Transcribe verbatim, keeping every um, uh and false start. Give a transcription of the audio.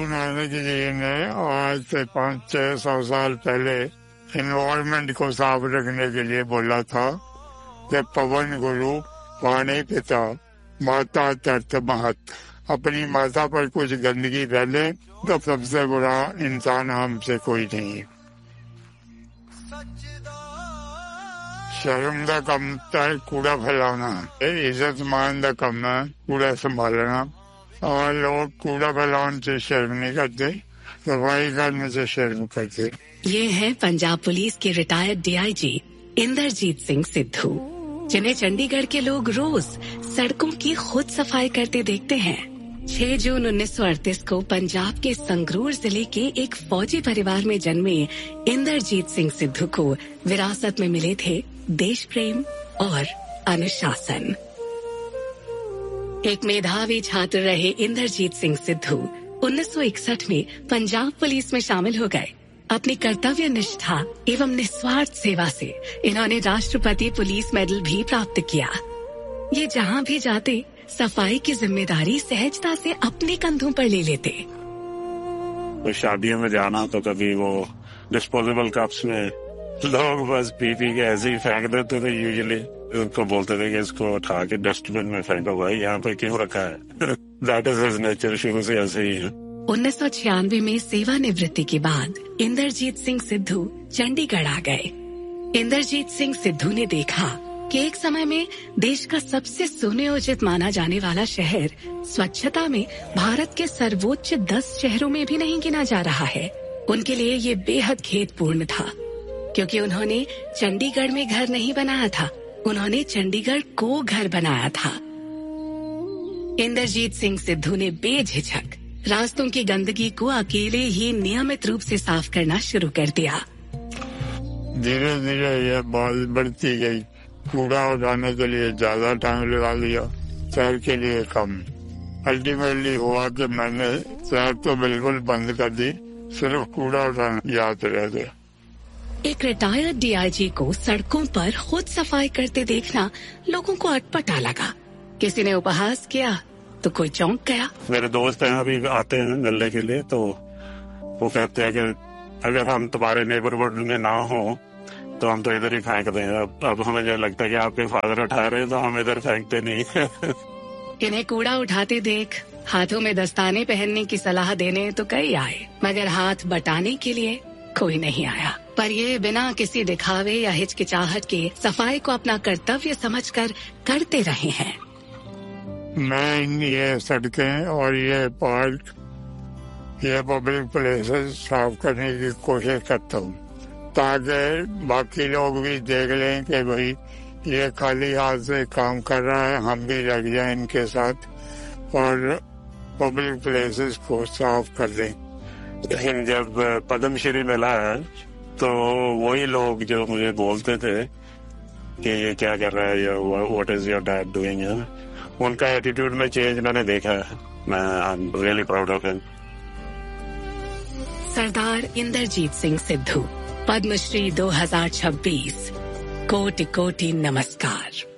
नानक जी ने आज से पाँच छह सौ साल पहले इन्वायरमेंट को साफ रखने के लिए बोला था कि पवन गुरु पानी पिता माता तर्त महत। अपनी माता पर कुछ गंदगी फैले तो सबसे बुरा इंसान हमसे कोई नहीं। शर्म का कम है कूड़ा फैलाना, इज्जत मान का कम है कूड़ा संभालना। और लोग कूड़ा फैलाने से शर्म नहीं करते, सफाई करने से शर्म करते। ये है पंजाब पुलिस के रिटायर्ड डीआईजी इंदरजीत सिंह सिद्धू, जिन्हें चंडीगढ़ के लोग रोज सड़कों की खुद सफाई करते देखते हैं। छह जून उन्नीस सौ अड़तीस को पंजाब के संगरूर जिले के एक फौजी परिवार में जन्मे इंदरजीत सिंह सिद्धू को विरासत में मिले थे देश प्रेम और अनुशासन। एक मेधावी छात्र रहे इंदरजीत सिंह सिद्धू उन्नीस सौ इकसठ में पंजाब पुलिस में शामिल हो गए। अपनी कर्तव्य निष्ठा एवं निस्वार्थ सेवा से इन्होंने राष्ट्रपति पुलिस मेडल भी प्राप्त किया। ये जहाँ भी जाते सफाई की जिम्मेदारी सहजता से अपने कंधों पर ले लेते। तो शादियों में जाना तो कभी वो डिस्पोजेबल कप्स में लोग बस पी पी के ऐसे ही फेंक देते थे। यूजुअली उनको बोलते थे कि इसको उठा के डस्टबिन में फेंको, भाई यहाँ पे क्यों रखा है। दैट इज हिज नेचर, शुरू से ऐसे ही है। उन्नीस सौ छियानवे में सेवानिवृत्ति के बाद इंदरजीत सिंह सिद्धू चंडीगढ़ आ गए। इंदरजीत सिंह सिद्धू ने देखा कि एक समय में देश का सबसे सुनियोजित माना जाने वाला शहर स्वच्छता में भारत के सर्वोच्च दस शहरों में भी नहीं गिना जा रहा है। उनके लिए ये बेहद खेदपूर्ण था, क्योंकि उन्होंने चंडीगढ़ में घर नहीं बनाया था, उन्होंने चंडीगढ़ को घर बनाया था। इंदरजीत सिंह सिद्धू ने बेझिझक रास्तों की गंदगी को अकेले ही नियमित रूप से साफ करना शुरू कर दिया। धीरे धीरे यह बात बढ़ती गई। कूड़ा उठाने के लिए ज्यादा टाइम लगा लिया, शहर के लिए कम। अल्टीमेटली हुआ कि मैंने शहर तो बिल्कुल बंद कर दी, सिर्फ कूड़ा उठाना याद रह गया। एक रिटायर्ड डीआईजी को सड़कों पर खुद सफाई करते देखना लोगों को अटपटा लगा। किसी ने उपहास किया तो कोई चौंक गया। मेरे दोस्त हैं अभी आते हैं मिलने के लिए, तो वो कहते हैं कि अगर हम तुम्हारे नेबरहुड में ना हो तो हम तो इधर ही फेंक दें। अब, अब हमें जो लगता है कि आपके फादर उठा रहे हैं तो हम इधर फेंकते नहीं। इन्हें कूड़ा उठाते देख हाथों में दस्ताने पहनने की सलाह देने तो कई आए, मगर हाथ बटाने के लिए कोई नहीं आया। पर ये बिना किसी दिखावे या हिचकिचाहट के सफाई को अपना कर्तव्य समझकर करते रहे हैं। मैं ये सड़कें और ये पार्क, ये पब्लिक प्लेसेस साफ करने की कोशिश करता हूँ, ताकि बाकी लोग भी देख लें कि भाई ये खाली हाथ से काम कर रहा है, हम भी लग जाएं इनके साथ और पब्लिक प्लेसेस को साफ कर दें। लेकिन जब पद्मश्री मिला है तो वही लोग जो मुझे बोलते थे कि ये क्या कर रहा है, what is your dad doing, उनका एटीट्यूड में चेंज मैंने देखा है। मैं I am really proud of him. सरदार इंदरजीत सिंह सिद्धू, पद्मश्री दो हज़ार छब्बीस। कोटि कोटि नमस्कार।